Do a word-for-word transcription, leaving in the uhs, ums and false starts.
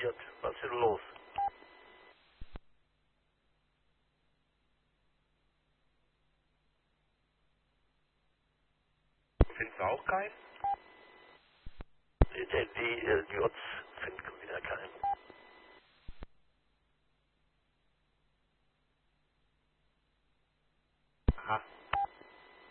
passiert? Was ist denn los? Findest du auch keinen? Die, die, die, die J finden wieder keinen.